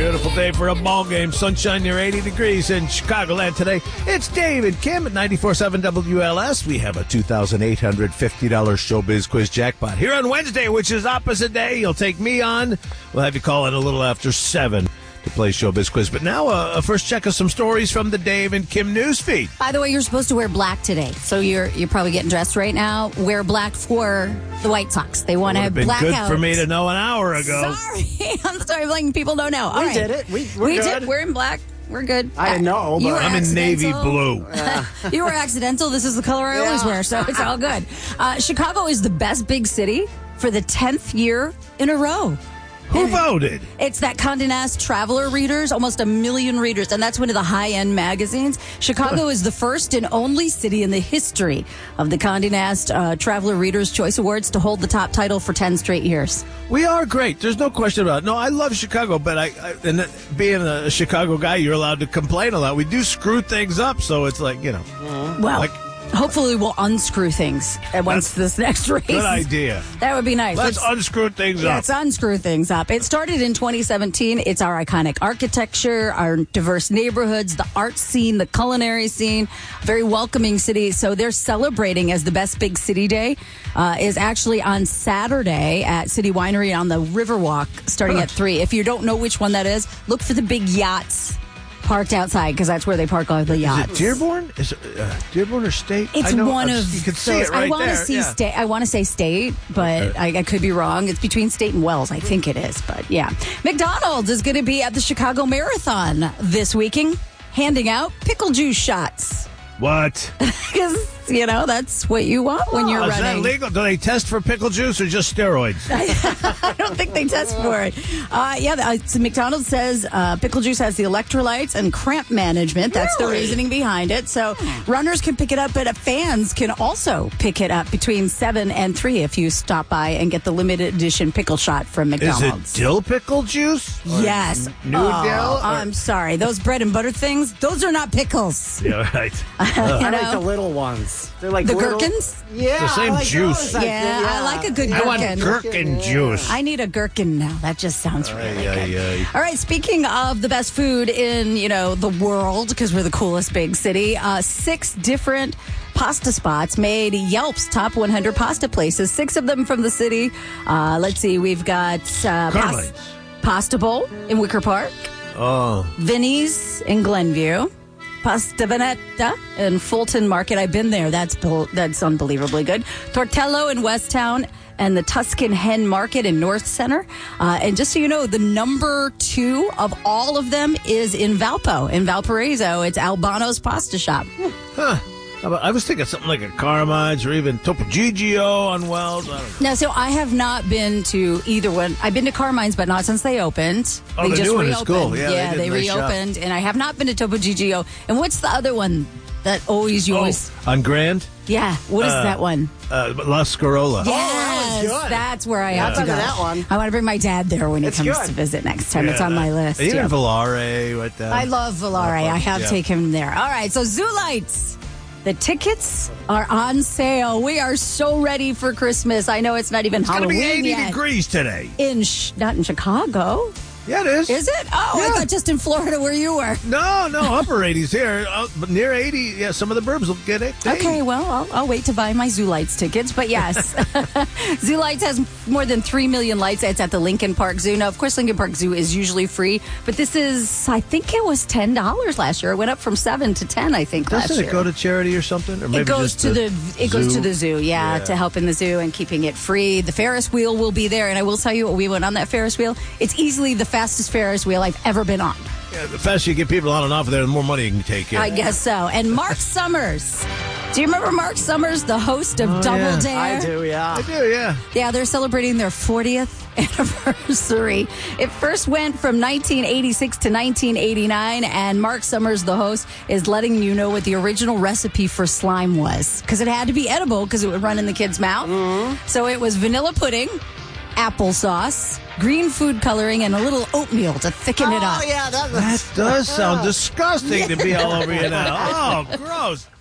Beautiful day for a ball game. Sunshine near 80 degrees in Chicagoland today. It's Dave and Kim at 94.7 WLS. We have a $2,850 Showbiz Quiz jackpot here on Wednesday, which is opposite day. You'll take me on. We'll have you call in a little after 7 to play Showbiz Quiz. But now, a first check of some stories from the Dave and Kim newsfeed. By the way, you're supposed to wear black today, so you're probably getting dressed right now. Wear black for the White Sox. They want to have blackout. Good for me to know an hour ago. Sorry, I'm sorry. Like people don't know. All we right. did it. We good. Did. We're in black. We're good. I know, but I'm in navy blue. You were accidental. This is the color I always wear, so it's all good. Chicago is the best big city for the 10th year in a row. Who voted? It's that Condé Nast Traveler readers, almost 1 million readers, and that's one of the high-end magazines. Chicago is the first and only city in the history of the Condé Nast Traveler Readers' Choice Awards to hold the top title for 10 straight years. We are great. There's no question about it. No, I love Chicago, but and being a Chicago guy, you're allowed to complain a lot. We do screw things up, so it's like, Well, hopefully we'll unscrew things once this next race. Good idea. That would be nice. Let's unscrew things up. Let's unscrew things up. It started in 2017. It's our iconic architecture, our diverse neighborhoods, the art scene, the culinary scene, very welcoming city. So they're celebrating as the best big city day is actually on Saturday at City Winery on the Riverwalk starting at 3. If you don't know which one that is, look for the big yachts parked outside because that's where they park all the yachts. Is it Dearborn? Is it Dearborn or State? It's one of you can see those. it right I want to there. see State. I want to say State, but I could be wrong. It's between State and Wells. I think it is, but yeah. McDonald's is going to be at the Chicago Marathon this weekend, handing out pickle juice shots. What? Because, that's what you want when you're running. Is that legal? Do they test for pickle juice or just steroids? I don't think they test for it. So McDonald's says pickle juice has the electrolytes and cramp management. That's the reasoning behind it. So runners can pick it up, but fans can also pick it up between 7 and 3 if you stop by and get the limited edition pickle shot from McDonald's. Is it dill pickle juice? Yes. New dill? I'm sorry. Those bread and butter things, those are not pickles. Yeah, right. I like the little ones. They're like the little gherkins? Yeah. The same juice. I like a good gherkin. I want gherkin juice. I need a gherkin now. That just sounds really good. All right, speaking of the best food in, the world, because we're the coolest big city, 6 different pasta spots made Yelp's top 100 pasta places. 6 of them from the city. Let's see, we've got Pasta Bowl in Wicker Park. Oh. Vinny's in Glenview. Pasta Veneta in Fulton Market. I've been there. That's unbelievably good. Tortello in Westtown and the Tuscan Hen Market in North Center. And just so you know, the number 2 of all of them is in Valpo, in Valparaiso. It's Albano's Pasta Shop. Huh. I was thinking something like a Carmine's or even Topo Gigio on Wells. I don't know. No, so I have not been to either one. I've been to Carmine's, but not since they opened. Oh, they just just reopened. reopened. Cool. Yeah, they reopened. And I have not been to Topo Gigio. And what's the other one that you always... On Grand? Yeah. What is that one? La Scarola. Yes, that's where I have to go. That one. I want to bring my dad there when he comes to visit next time. It's on my list. Even Volare. I love Volare. I have taken him there. All right, so Zoo Lights. The tickets are on sale. We are so ready for Christmas. I know it's not even Halloween yet. It's going to be 80 degrees today. Not in Chicago. Yeah, it is. Is it? Oh, yeah. I thought just in Florida where you were. No, upper 80s here. But near 80, yeah, some of the burbs will get it. Okay, well, I'll wait to buy my Zoo Lights tickets. But yes, Zoo Lights has more than 3 million lights. It's at the Lincoln Park Zoo. Now, of course, Lincoln Park Zoo is usually free. But this is, I think it was $10 last year. It went up from 7 to 10, I think, last year. Doesn't it go to charity or something? Or maybe it goes to the zoo, to help in the zoo and keeping it free. The Ferris wheel will be there. And I will tell you what, we went on that Ferris wheel. It's easily the fastest Ferris wheel I've ever been on. Yeah, the faster you get people on and off of there, the more money you can take in. I guess so. And Mark Summers. Do you remember Mark Summers, the host of Double Dare? I do, yeah. Yeah, they're celebrating their 40th anniversary. It first went from 1986 to 1989, and Mark Summers, the host, is letting you know what the original recipe for slime was. Because it had to be edible because it would run in the kid's mouth. Mm-hmm. So it was vanilla pudding, applesauce, green food coloring, and a little oatmeal to thicken it up. Oh, yeah. That does sound disgusting to be all over you now. Oh, gross.